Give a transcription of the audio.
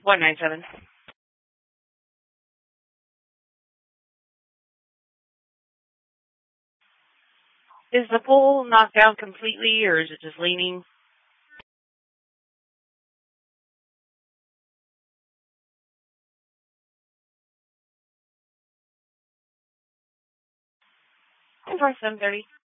197. Is the pole knocked down completely, or is it just leaning? For 7:30.